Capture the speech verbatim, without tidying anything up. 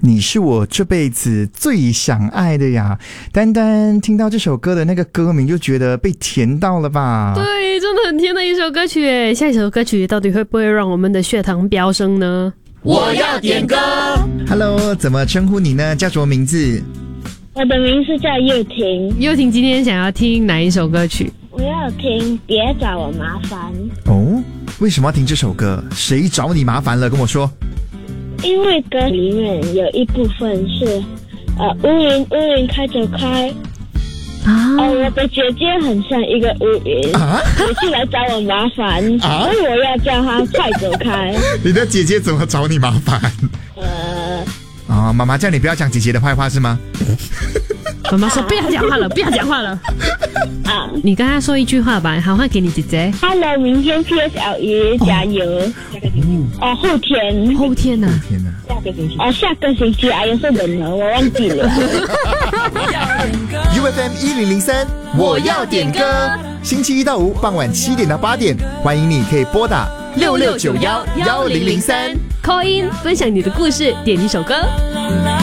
你是我这辈子最想爱的呀。丹丹听到这首歌的那个歌名就觉得被甜到了吧？ 对，真的很甜的一首歌曲耶。下一首歌曲到底会不会让我们的血糖飙升呢？ 我要点歌。 Hello， 怎么称呼你呢？叫什么名字？ 我的名字叫佑婷。 佑婷今天想要听哪一首歌曲？ 我要听别找我麻烦。 哦，为什么要听这首歌？谁找你麻烦了？跟我说。 因为歌里面有一部分是呃乌云乌云开走开啊、呃，我的姐姐很像一个乌云啊，每次来找我麻烦啊，所以我要叫她快走开。 你的姐姐怎么找你麻烦？呃啊、哦，妈妈叫你不要讲姐姐的坏话是吗？ 妈妈说不要讲话了，不要讲话了。啊，你跟她说一句话吧，好话给你姐姐。 Hello， 明天 P S L E 加油。哦，后天。 后天呐、啊？ 后天呐、 啊？下个星期。哦，下个星期哎呀，是人了，我忘记了。 U F M 一零零三，我要点歌。星期一到五傍晚七点到八点，欢迎你可以拨打六六九幺幺零零三 call in 分享你的故事，点一首歌。